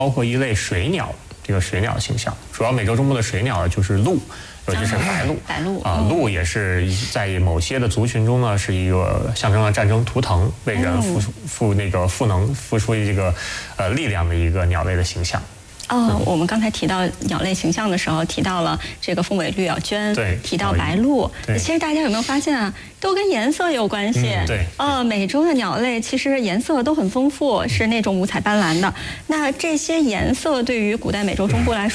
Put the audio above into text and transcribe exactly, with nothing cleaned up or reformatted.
包括一类水鸟，这个水鸟形象，主要美洲中部的水鸟就是鹭，尤其是白鹭。 白鹭啊，鹭也是在某些的族群中呢，是一个象征了战争图腾，为人赋赋那个赋能、付出这个呃力量的一个鸟类的形象。 哦，我们刚才提到鸟类形象的时候，提到了这个凤尾绿鸟鹃， 对， 提到白鹭。 对， 其实大家有没有发现啊，都跟颜色有关系？ 嗯、对。 呃，美洲的鸟类其实颜色都很丰富，是那种五彩斑斓的。那这些颜色对于古代美洲中部来说，